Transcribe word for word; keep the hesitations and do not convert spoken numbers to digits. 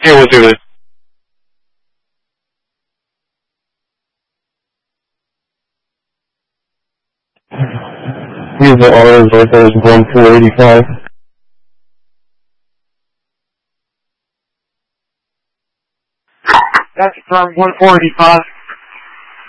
Yeah, we'll do it. Here's the R is right there is one four eighty-five. That's from one four eighty-five.